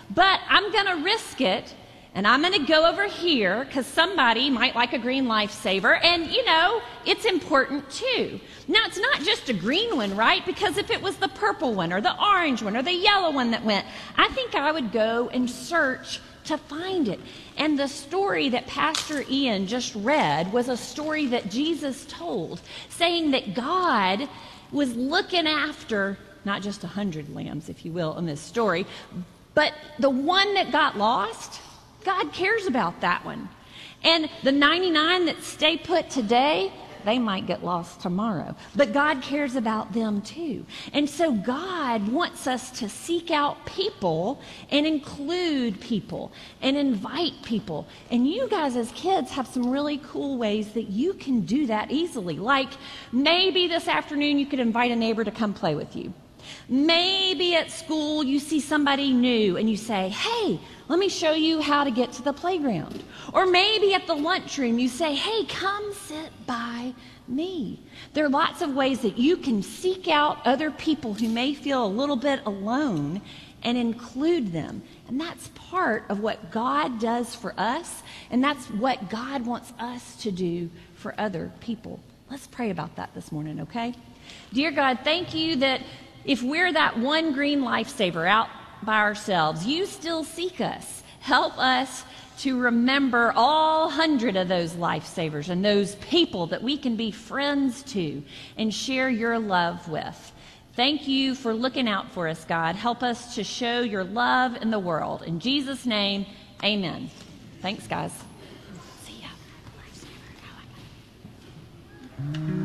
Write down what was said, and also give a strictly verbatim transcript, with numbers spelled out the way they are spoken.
But I'm going to risk it, and I'm going to go over here because somebody might like a green lifesaver, and, you know, it's important too. Now, it's not just a green one, right? Because if it was the purple one or the orange one or the yellow one that went, I think I would go and search to find it. And the story that Pastor Ian just read was a story that Jesus told, saying that God was looking after not just a hundred lambs, if you will, in this story, but the one that got lost, God cares about that one. And the ninety-nine that stay put today, they might get lost tomorrow. But God cares about them too. And so God wants us to seek out people and include people and invite people. And you guys as kids have some really cool ways that you can do that easily. Like maybe this afternoon you could invite a neighbor to come play with you. Maybe at school you see somebody new and you say, hey, let me show you how to get to the playground. Or maybe at the lunchroom you say, hey, come sit by me. There are lots of ways that you can seek out other people who may feel a little bit alone and include them. And that's part of what God does for us, and that's what God wants us to do for other people. Let's pray about that this morning, okay? Dear God, thank you that if we're that one green lifesaver out by ourselves, you still seek us. Help us to remember all hundred of those lifesavers and those people that we can be friends to and share your love with. Thank you for looking out for us, God. Help us to show your love in the world. In Jesus' name, amen. Thanks, guys. See ya.